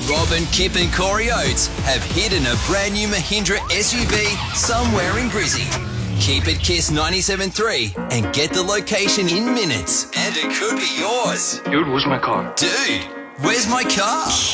Robin, Kip and Corey Oates have hidden a brand new Mahindra SUV somewhere in Brizzy. Keep it Kiss 97.3 and get the location in minutes. And it could be yours. Dude, where's my car? Dude, where's my car?